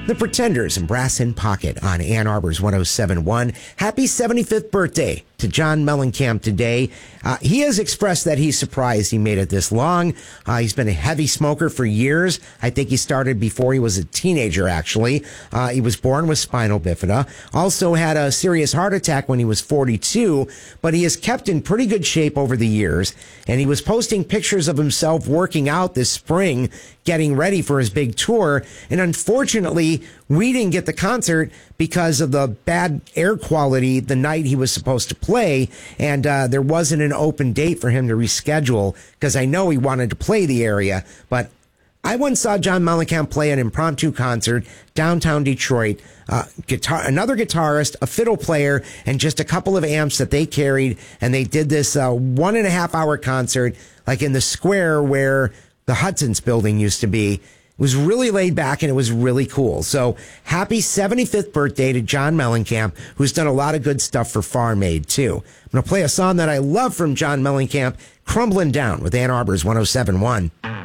The Pretenders and Brass in Pocket on Ann Arbor's 107.1. Happy 75th birthday to John Mellencamp today. He has expressed that he's surprised he made it this long. He's been a heavy smoker for years. I think he started before he was a teenager, actually. He was born with spinal bifida. Also had a serious heart attack when he was 42, but he has kept in pretty good shape over the years. And he was posting pictures of himself working out this spring, getting ready for his big tour. And unfortunately, we didn't get the concert because of the bad air quality the night he was supposed to play. And there wasn't an open date for him to reschedule because I know he wanted to play the area. But I once saw John Mellencamp play an impromptu concert downtown Detroit. Another guitarist, a fiddle player, and just a couple of amps that they carried. And they did this 1.5 hour concert like in the square where the Hudson's building used to be. It was really laid back and it was really cool. So happy 75th birthday to John Mellencamp, who's done a lot of good stuff for Farm Aid too. I'm going to play a song that I love from John Mellencamp, Crumbling Down with Ann Arbor's 107.1.